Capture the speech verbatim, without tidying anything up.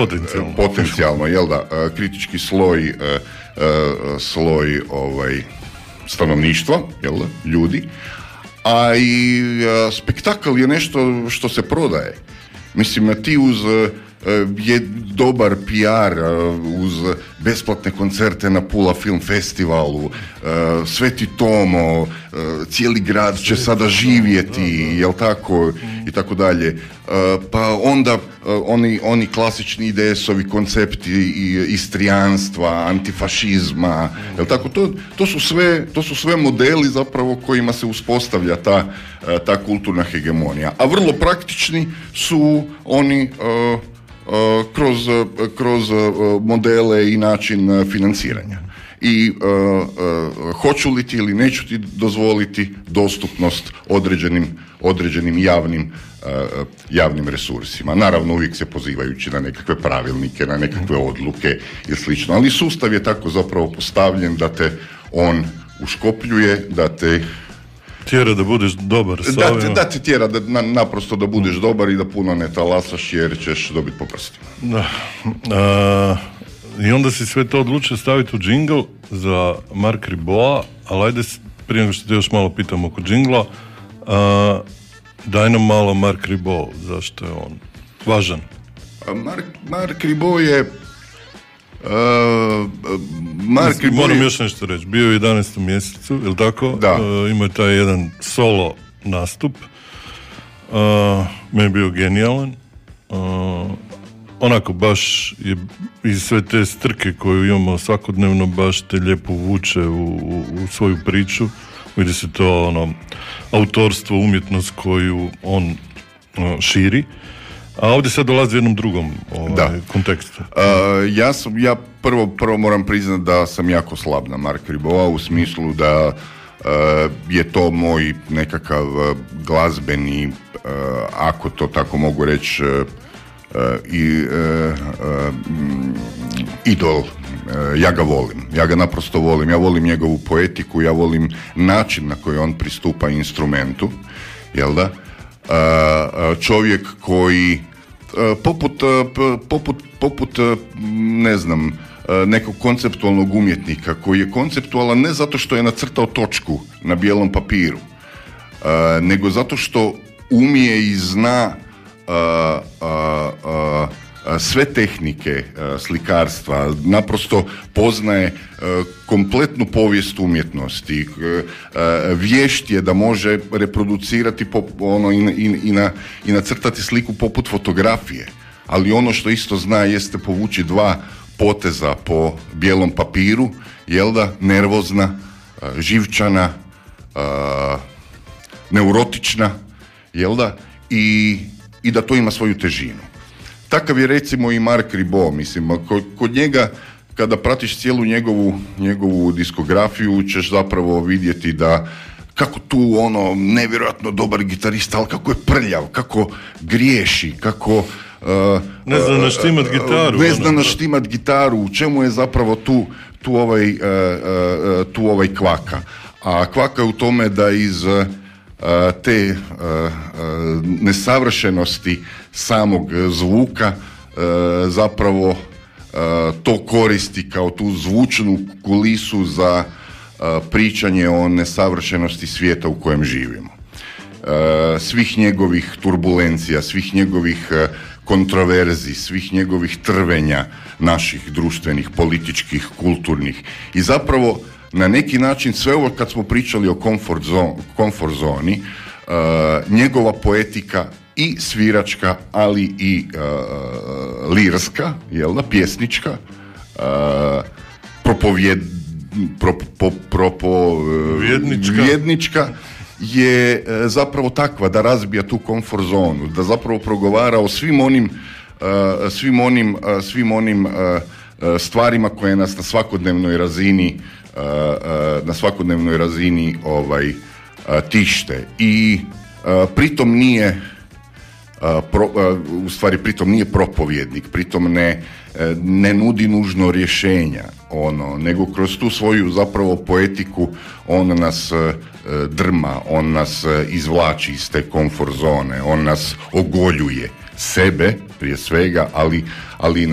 Potencijalno. Potencijalno, jel da, kritički sloj, sloj ovaj, stanovništva, jel da, ljudi, a i spektakl je nešto što se prodaje. Mislim, ti uz je dobar P R, uz besplatne koncerte na Pula Film Festivalu, Sveti Tomo, cijeli grad će sada živjeti, jel tako, i tako dalje. Pa onda oni, oni klasični I D S-ovi koncepti istrijanstva, antifašizma, jel tako, to, to, su sve, to su sve modeli zapravo kojima se uspostavlja ta, ta kulturna hegemonija. A vrlo praktični su oni Uh, kroz, uh, kroz uh, modele i način uh, financiranja. I uh, uh, hoću li ti ili neću ti dozvoliti dostupnost određenim, određenim javnim, uh, javnim resursima. Naravno, uvijek se pozivajući na nekakve pravilnike, na nekakve odluke i slično. Ali sustav je tako zapravo postavljen da te on uškopljuje, da te tjera da budeš dobar sa da, ovima. Da te tjera da, na, naprosto da budeš dobar i da puno ne talasaš jer ćeš dobiti po prstima. Da. A, I onda si sve to odlučio staviti u džingl za Mark Ribot, ali ajde prije nego što te još malo pitam oko džingla, a, daj nam malo Mark Ribot, zašto je on važan? Mark, Mark Ribot je Uh, Mark Ribot moram je... još nešto reći, bio je u jedanaestom mjesecu, je li tako? Da. Uh, imao je taj jedan solo nastup, uh, meni je bio genijalan, uh, onako baš je iz sve te strke koju imamo svakodnevno baš te lijepo vuče u, u, u svoju priču, vidi se to ono autorstvo, umjetnost koju on uh, širi. A ovdje sad dolazi u jednom drugom ovaj, kontekstu. Uh, ja, sam, ja prvo, prvo moram priznati da sam jako slab na Mark Ribota u smislu da uh, je to moj nekakav uh, glazbeni, uh, ako to tako mogu reći, uh, uh, i, uh, uh, idol. Uh, ja ga volim. Ja ga naprosto volim. Ja volim njegovu poetiku, ja volim način na koji on pristupa instrumentu. Jel da? Uh, čovjek koji uh, poput, uh, poput, poput uh, ne znam, uh, nekog konceptualnog umjetnika koji je konceptualan ne zato što je nacrtao točku na bijelom papiru, uh, nego zato što umije i zna uh, uh, uh, sve tehnike uh, slikarstva, naprosto poznaje uh, kompletnu povijest umjetnosti, uh, uh, vješt je da može reproducirati pop, ono, i, i, i, na, i nacrtati sliku poput fotografije, ali ono što isto zna jeste povući dva poteza po bijelom papiru, jel da, nervozna, uh, živčana, uh, neurotična, jel da, i, i da to ima svoju težinu. Takav je recimo i Mark Ribot, mislim, kod, kod njega kada pratiš cijelu njegovu, njegovu diskografiju ćeš zapravo vidjeti da kako tu ono nevjerojatno dobar gitarista, ali kako je prljav, kako griješi, kako uh, ne zna naštimat gitaru, ne zna naštimat gitaru, u čemu je zapravo tu, tu, ovaj, uh, uh, tu ovaj kvaka. A kvaka je u tome da iz uh, te uh, uh, nesavršenosti samog zvuka uh, zapravo uh, to koristi kao tu zvučnu kulisu za uh, pričanje o nesavršenosti svijeta u kojem živimo. Uh, svih njegovih turbulencija, svih njegovih uh, kontroverzi, svih njegovih trvenja naših društvenih, političkih, kulturnih i zapravo na neki način sve ovo kad smo pričali o comfort zone, comfort zoni, uh, njegova poetika i sviračka, ali i uh, lirska, jel da, pjesnička, uh, propovjed, pro, pro, propo, uh, vjednička. vjednička je uh, zapravo takva da razbija tu comfort zonu, da zapravo progovara o svim onim, uh, svim onim, uh, svim onim uh, uh, stvarima koje nas na svakodnevnoj razini Uh, uh, na svakodnevnoj razini ovaj, uh, tište i uh, pritom nije uh, pro, uh, u stvari pritom nije propovjednik, pritom ne, uh, ne nudi nužno rješenja ono, nego kroz tu svoju zapravo poetiku on nas uh, drma, on nas uh, izvlači iz te komfort zone, on nas ogoljuje sebe prije svega, ali, ali i